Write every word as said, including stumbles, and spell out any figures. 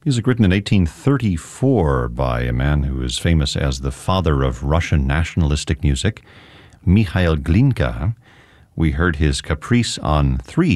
Music written in eighteen thirty-four by a man who is famous as the father of Russian nationalistic music, Mikhail Glinka. We heard his Caprice on Three